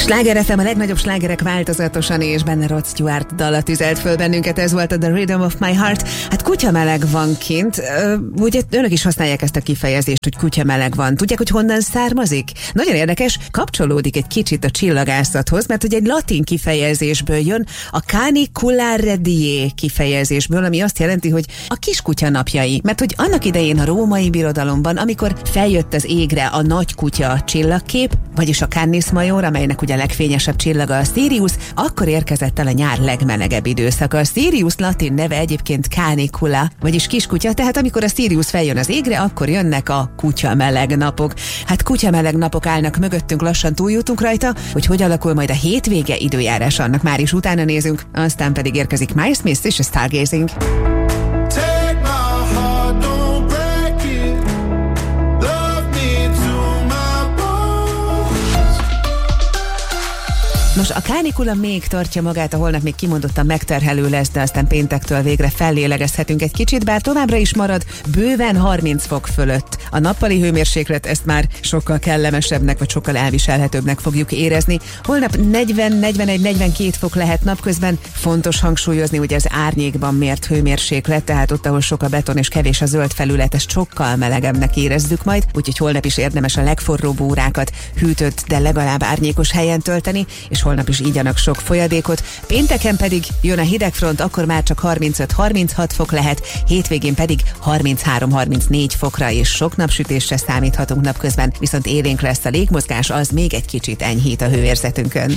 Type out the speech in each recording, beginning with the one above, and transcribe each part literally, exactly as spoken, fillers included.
Sláger ef em, a legnagyobb slágerek változatosan, és benne Rod Stewart dala tüzelt föl bennünket, ez volt a The Rhythm of My Heart. Hát kutya meleg van kint, ugye önök is használják ezt a kifejezést, hogy kutya meleg van. Tudják, hogy honnan származik? Nagyon érdekes, kapcsolódik egy kicsit a csillagászathoz, mert hogy egy latin kifejezésből jön, a Caniculare die kifejezésből, ami azt jelenti, hogy a kiskutya napjai. Mert hogy annak idején a római birodalomban, amikor feljött az égre a nagy kutya csillagkép, vagyis a Canis Major, amelynek ugye a legfényesebb csillaga a Sirius, akkor érkezett el a nyár legmelegebb időszaka. A Sirius latin neve egyébként Canicula, vagyis kiskutya, tehát amikor a Sirius feljön az égre, akkor jönnek a kutya meleg napok. Hát kutya meleg napok állnak mögöttünk, lassan túljutunk rajta, hogy hogy alakul majd a hétvége időjárás, annak már is utána nézünk, aztán pedig érkezik Miles Smith és a Stargazing. Most a kánikula még tartja magát, a holnap még kimondottan megterhelő lesz, de aztán péntektől végre fellélegezhetünk egy kicsit, bár továbbra is marad bőven harminc fok fölött. A nappali hőmérséklet ezt már sokkal kellemesebbnek, vagy sokkal elviselhetőbbnek fogjuk érezni. Holnap negyven, negyvenegy, negyvenkét fok lehet napközben. Fontos hangsúlyozni, hogy az árnyékban mért hőmérséklet, tehát ott, ahol sok a beton és kevés a zöld felület, ezt sokkal melegebbnek érezzük majd, úgyhogy holnap is érdemes a legforróbb órákat hűtött, de legalább árnyékos helyen tölteni, és holnap is ígyanak sok folyadékot. Pénteken pedig jön a hidegfront, akkor már csak harmincöt-harminchat fok lehet, hétvégén pedig harminchárom-harmincnégy fokra és sok napsütésre számíthatunk napközben, viszont élénk lesz a légmozgás, az még egy kicsit enyhít a hőérzetünkön.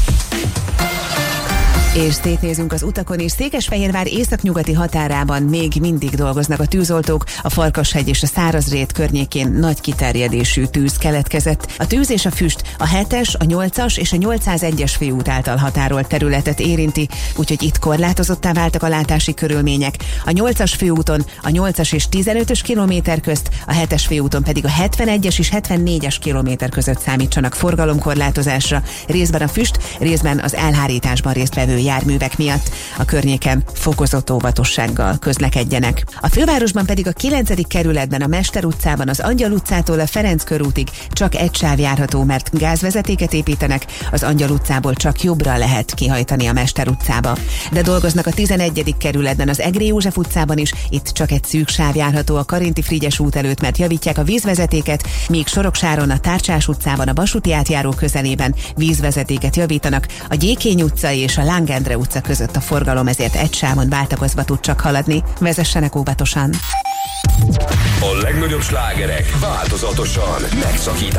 És szétnézünk az utakon is. Székesfehérvár északnyugati határában még mindig dolgoznak a tűzoltók. A Farkashegy és a Szárazrét környékén nagy kiterjedésű tűz keletkezett. A tűz és a füst a hetes, a nyolcas és a nyolcszázegyes főút által határolt területet érinti, úgyhogy itt korlátozottá váltak a látási körülmények. A nyolcas főúton a nyolcas és tizenötös kilométer közt, a hetes főúton pedig a hetvenegyes és hetvennégyes kilométer között számítsanak forgalomkorlátozásra. Részben a füst, részben az elhárításban résztvevő járművek miatt. A környéken fokozott óvatossággal közlekedjenek. A fővárosban pedig a kilencedik kerületben, a Mester utcában, az Angyal utcától a Ferenc körútig csak egy sáv járható, mert gázvezetéket építenek, az Angyal utcából csak jobbra lehet kihajtani a Mester utcába. De dolgoznak a tizenegyedik kerületben, az Egri József utcában is, itt csak egy szűk sáv járható a Karinti Frigyes út előtt, mert javítják a vízvezetéket, míg Soroksáron, a Tárcsás utcában, a vasúti átjáró közelében vízvezetéket javítanak, a Gyékény utca és a Láng Endre utca között a forgalom ezért egy sávon váltakozva tud csak haladni. Vezessenek óvatosan! A legnagyobb slágerek változatosan megszakítják.